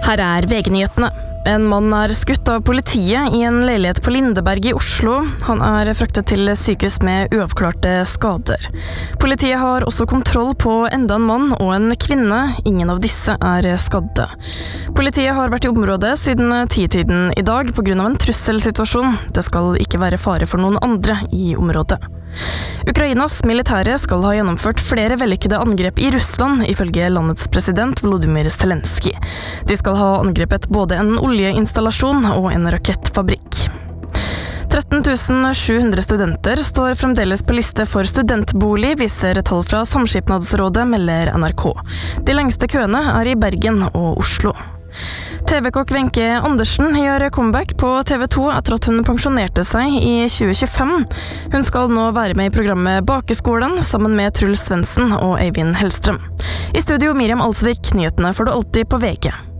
Her VG-nyhetene. En mann skutt av politiet i en leilighet på Lindeberg i Oslo. Han fraktet til sykehus med uavklarte skader. Politiet har også kontroll på enda en mann og en kvinne. Ingen av disse skadde. Politiet har vært i området siden 10-tiden i dag på grunn av en trusselsituasjon. Det skal ikke være fare for noen andre i området. Ukrainas militære skal ha gjennomført flere vellykkede angrep i Russland, ifølge landets president Volodymyr Zelenskyj. De skal ha angrepet både en oljeinstallasjon og en rakettfabrikk. 13 700 studenter står fremdeles på liste for studentbolig, viser tall fra Samskipnadsrådet, melder NRK. De lengste køene i Bergen og Oslo. TV-kokk Wenche Andersen gjør comeback på TV 2 etter at hun pensjonerte seg i 2025. Hun skal nå være med i programmet Bakeskolen sammen med Truls Svendsen og Eivind Hellstrøm. I studio Miriam Alsvik, nyhetene får du alltid på VG.